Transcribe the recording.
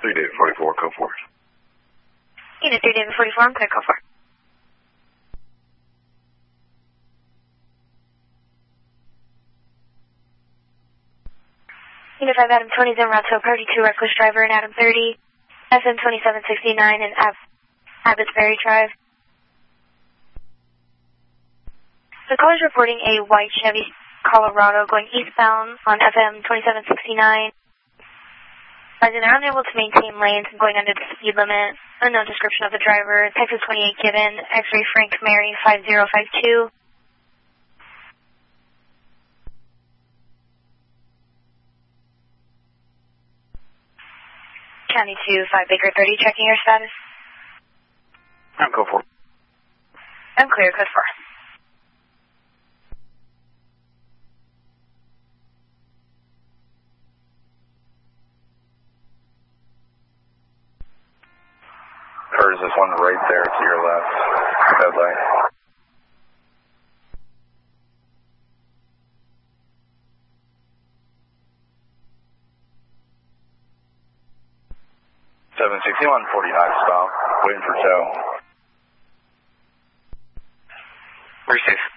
3 David 44, code 4. Unit 3 David 44, I'm clear, code 4. Unit 5, Adam 20 is en route to a party 2, reckless driver in Adam 30, FM 2769 in Abbotsbury Drive. The caller is reporting a white Chevy Colorado going eastbound on FM 2769. As they're unable to maintain lanes and going under the speed limit. Unknown description of the driver. Texas 28 given. X-ray Frank Mary 5052. County 2, 5 Baker 30, checking your status. I'm code 4. I'm clear, code 4. There's this one right there to your left. Red light. $761 49 stop. Waiting for tow. We're safe.